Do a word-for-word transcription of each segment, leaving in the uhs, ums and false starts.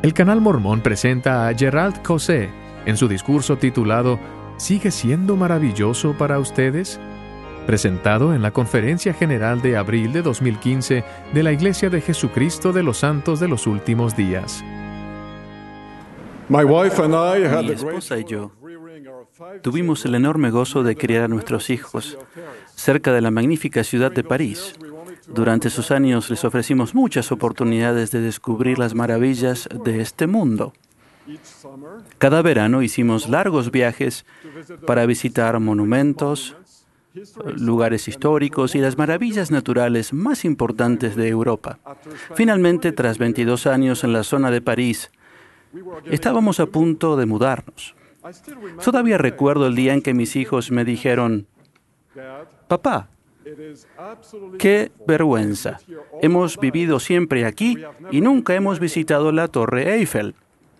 El canal Mormón presenta a Gerald Caussé en su discurso titulado ¿Sigue siendo maravilloso para ustedes?, presentado en la Conferencia General de abril de dos mil quince de la Iglesia de Jesucristo de los Santos de los Últimos Días. Mi esposa y yo tuvimos el enorme gozo de criar a nuestros hijos cerca de la magnífica ciudad de París. Durante esos años les ofrecimos muchas oportunidades de descubrir las maravillas de este mundo. Cada verano hicimos largos viajes para visitar monumentos, lugares históricos y las maravillas naturales más importantes de Europa. Finalmente, tras veintidós años en la zona de París, estábamos a punto de mudarnos. Todavía recuerdo el día en que mis hijos me dijeron: «Papá, qué vergüenza. Hemos vivido siempre aquí y nunca hemos visitado la Torre Eiffel».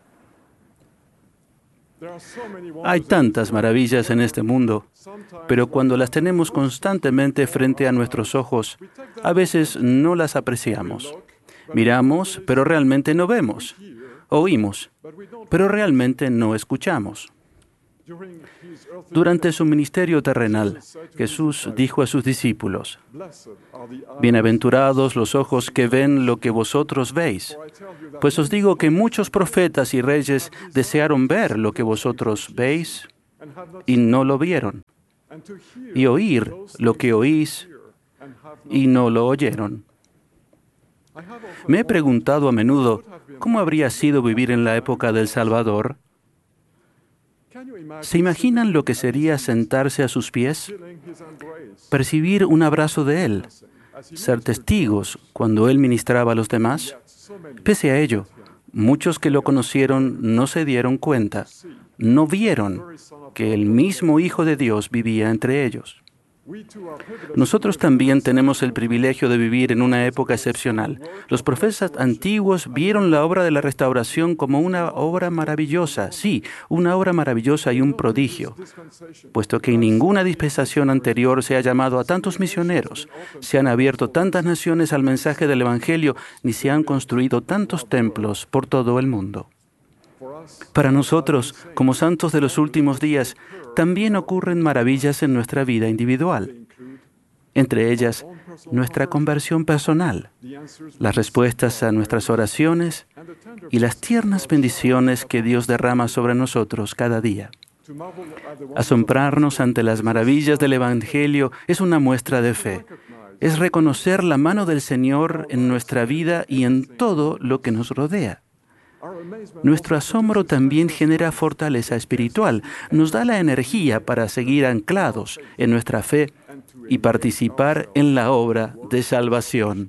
Hay tantas maravillas en este mundo, pero cuando las tenemos constantemente frente a nuestros ojos, a veces no las apreciamos. Miramos, pero realmente no vemos. Oímos, pero realmente no escuchamos. Durante su ministerio terrenal, Jesús dijo a sus discípulos: «Bienaventurados los ojos que ven lo que vosotros veis, pues os digo que muchos profetas y reyes desearon ver lo que vosotros veis y no lo vieron, y oír lo que oís y no lo oyeron». Me he preguntado a menudo cómo habría sido vivir en la época del Salvador. ¿Se imaginan lo que sería sentarse a sus pies, percibir un abrazo de Él, ser testigos cuando Él ministraba a los demás? Pese a ello, muchos que lo conocieron no se dieron cuenta, no vieron que el mismo Hijo de Dios vivía entre ellos. Nosotros también tenemos el privilegio de vivir en una época excepcional. Los profetas antiguos vieron la obra de la restauración como una obra maravillosa, sí, una obra maravillosa y un prodigio, puesto que en ninguna dispensación anterior se ha llamado a tantos misioneros, se han abierto tantas naciones al mensaje del Evangelio, ni se han construido tantos templos por todo el mundo. Para nosotros, como santos de los últimos días, también ocurren maravillas en nuestra vida individual. Entre ellas, nuestra conversión personal, las respuestas a nuestras oraciones y las tiernas bendiciones que Dios derrama sobre nosotros cada día. Asombrarnos ante las maravillas del Evangelio es una muestra de fe. Es reconocer la mano del Señor en nuestra vida y en todo lo que nos rodea. Nuestro asombro también genera fortaleza espiritual, nos da la energía para seguir anclados en nuestra fe y participar en la obra de salvación.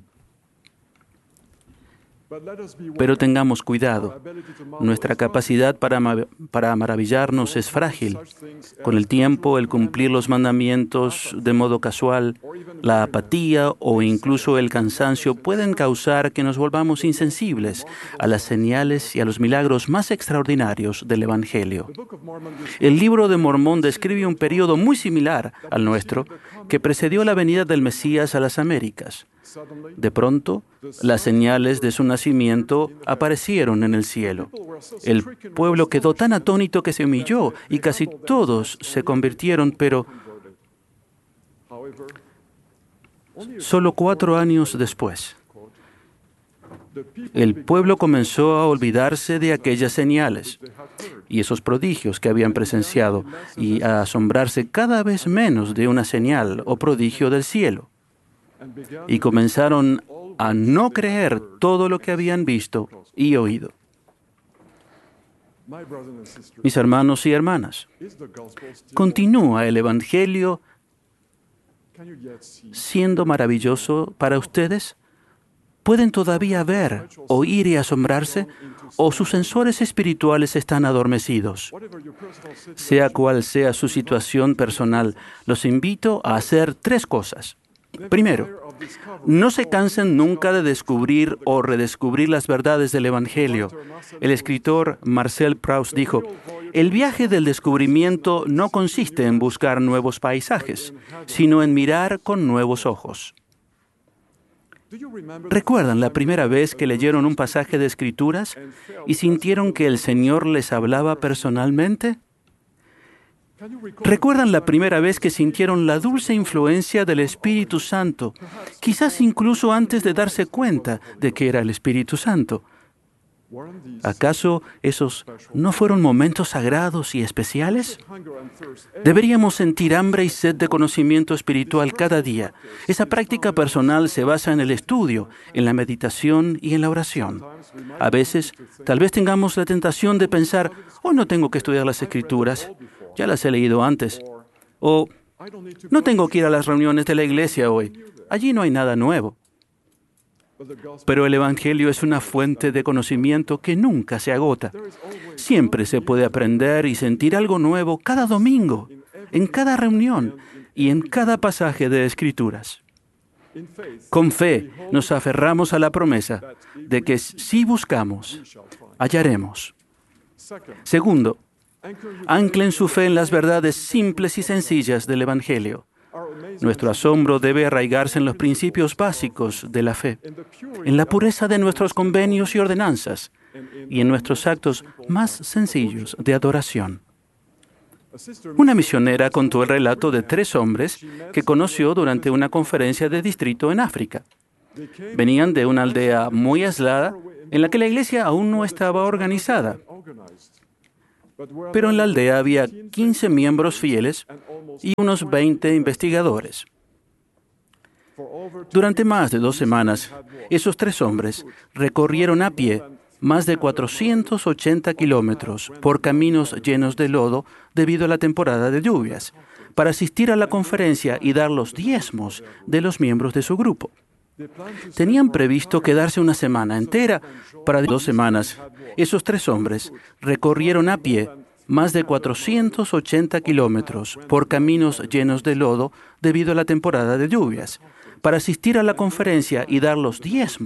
Pero tengamos cuidado. Nuestra capacidad para, para maravillarnos es frágil. Con el tiempo, el cumplir los mandamientos de modo casual, la apatía o incluso el cansancio pueden causar que nos volvamos insensibles a las señales y a los milagros más extraordinarios del Evangelio. El libro de Mormón describe un periodo muy similar al nuestro que precedió la venida del Mesías a las Américas. De pronto, las señales de su nacimiento aparecieron en el cielo. El pueblo quedó tan atónito que se humilló y casi todos se convirtieron, pero solo cuatro años después, el pueblo comenzó a olvidarse de aquellas señales y esos prodigios que habían presenciado y a asombrarse cada vez menos de una señal o prodigio del cielo. Y comenzaron a no creer todo lo que habían visto y oído. Mis hermanos y hermanas, ¿continúa el Evangelio siendo maravilloso para ustedes? ¿Pueden todavía ver, oír y asombrarse? ¿O sus sensores espirituales están adormecidos? Sea cual sea su situación personal, los invito a hacer tres cosas. Primero, no se cansen nunca de descubrir o redescubrir las verdades del Evangelio. El escritor Marcel Proust dijo: «El viaje del descubrimiento no consiste en buscar nuevos paisajes, sino en mirar con nuevos ojos». ¿Recuerdan la primera vez que leyeron un pasaje de Escrituras y sintieron que el Señor les hablaba personalmente? ¿Recuerdan la primera vez que sintieron la dulce influencia del Espíritu Santo, quizás incluso antes de darse cuenta de que era el Espíritu Santo? ¿Acaso esos no fueron momentos sagrados y especiales? Deberíamos sentir hambre y sed de conocimiento espiritual cada día. Esa práctica personal se basa en el estudio, en la meditación y en la oración. A veces, tal vez tengamos la tentación de pensar, hoy no tengo que estudiar las Escrituras, ya las he leído antes. O, no tengo que ir a las reuniones de la iglesia hoy, allí no hay nada nuevo. Pero el Evangelio es una fuente de conocimiento que nunca se agota. Siempre se puede aprender y sentir algo nuevo cada domingo, en cada reunión y en cada pasaje de Escrituras. Con fe nos aferramos a la promesa de que si buscamos, hallaremos. Segundo, anclen su fe en las verdades simples y sencillas del Evangelio. Nuestro asombro debe arraigarse en los principios básicos de la fe, en la pureza de nuestros convenios y ordenanzas, y en nuestros actos más sencillos de adoración. Una misionera contó el relato de tres hombres que conoció durante una conferencia de distrito en África. Venían de una aldea muy aislada en la que la iglesia aún no estaba organizada. Pero en la aldea había quince miembros fieles y unos veinte investigadores. Durante más de dos semanas, esos tres hombres recorrieron a pie más de cuatrocientos ochenta kilómetros por caminos llenos de lodo debido a la temporada de lluvias, para asistir a la conferencia y dar los diezmos de los miembros de su grupo. Tenían previsto quedarse una semana entera. Para dos semanas, esos tres hombres recorrieron a pie más de cuatrocientos ochenta kilómetros por caminos llenos de lodo debido a la temporada de lluvias, para asistir a la conferencia y dar los diezmos